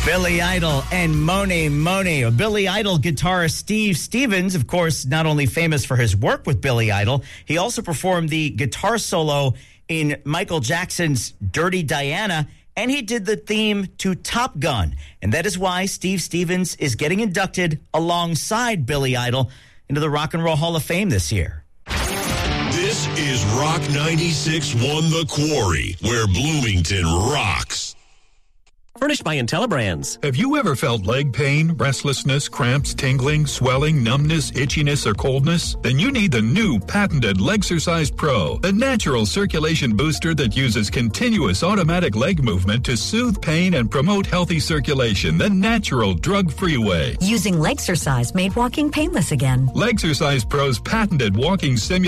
Billy Idol and Monet Monet. Billy Idol guitarist Steve Stevens, of course, not only famous for his work with Billy Idol, he also performed the guitar solo in Michael Jackson's Dirty Diana, and he did the theme to Top Gun. And that is why Steve Stevens is getting inducted alongside Billy Idol into the Rock and Roll Hall of Fame this year. This is Rock 96.1 The Quarry, where Bloomington rocks. Furnished by IntelliBrands. Have you ever felt leg pain, restlessness, cramps, tingling, swelling, numbness, itchiness, or coldness? Then you need the new patented Legsercise Pro, the natural circulation booster that uses continuous automatic leg movement to soothe pain and promote healthy circulation the natural, drug-free way. Using Legsercise made walking painless again. Legsercise Pro's patented walking simulator